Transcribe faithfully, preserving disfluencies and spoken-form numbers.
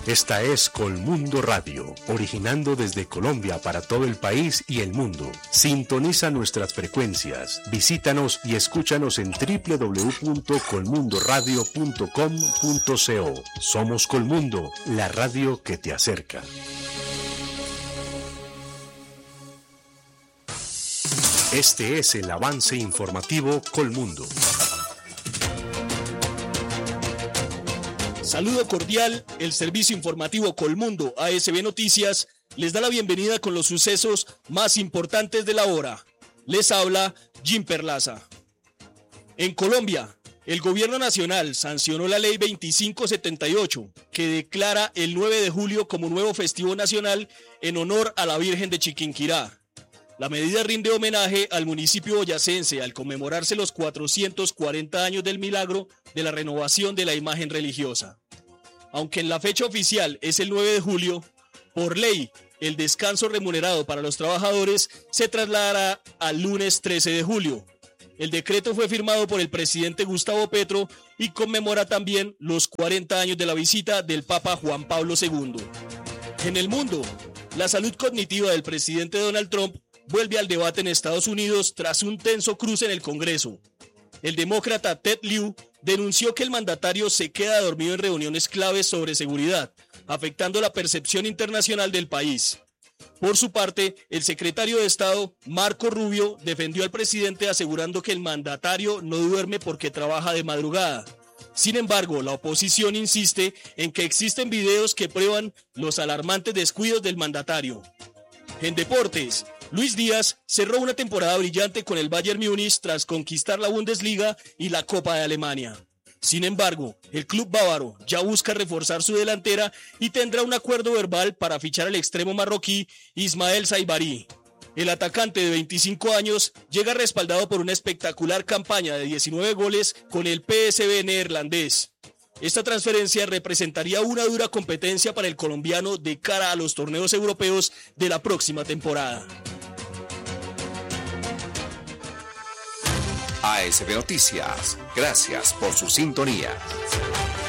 Esta es Colmundo Radio, originando desde Colombia para todo el país y el mundo. Sintoniza nuestras frecuencias, visítanos y escúchanos en doble u doble u doble u punto colmundo radio punto com punto co. Somos Colmundo, la radio que te acerca. Este es el avance informativo Colmundo. Saludo cordial, el servicio informativo Colmundo A S B Noticias les da la bienvenida con los sucesos más importantes de la hora. Les habla Jim Perlaza. En Colombia, el gobierno nacional sancionó la ley veinticinco setenta y ocho, que declara el nueve de julio como nuevo festivo nacional en honor a la Virgen de Chiquinquirá. La medida rinde homenaje al municipio boyacense al conmemorarse los cuatrocientos cuarenta años del milagro de la renovación de la imagen religiosa. Aunque en la fecha oficial es el nueve de julio, por ley, el descanso remunerado para los trabajadores se trasladará al lunes trece de julio. El decreto fue firmado por el presidente Gustavo Petro y conmemora también los cuarenta años de la visita del Papa Juan Pablo segundo. En el mundo, la salud cognitiva del presidente Donald Trump vuelve al debate en Estados Unidos tras un tenso cruce en el Congreso. El demócrata Ted Lieu denunció que el mandatario se queda dormido en reuniones claves sobre seguridad, afectando la percepción internacional del país. Por su parte, el secretario de Estado, Marco Rubio, defendió al presidente asegurando que el mandatario no duerme porque trabaja de madrugada. Sin embargo, la oposición insiste en que existen videos que prueban los alarmantes descuidos del mandatario. En deportes, Luis Díaz cerró una temporada brillante con el Bayern Múnich tras conquistar la Bundesliga y la Copa de Alemania. Sin embargo, el club bávaro ya busca reforzar su delantera y tendrá un acuerdo verbal para fichar al extremo marroquí Ismael Saibari. El atacante de veinticinco años llega respaldado por una espectacular campaña de diecinueve goles con el P S V neerlandés. Esta transferencia representaría una dura competencia para el colombiano de cara a los torneos europeos de la próxima temporada. A S B Noticias, gracias por su sintonía.